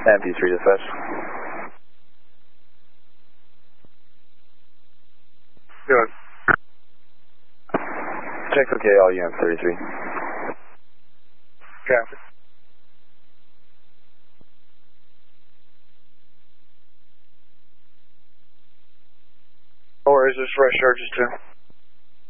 MP3 dispatch. Good. Check okay, all units 33. Copy. No worries, just rush charges too.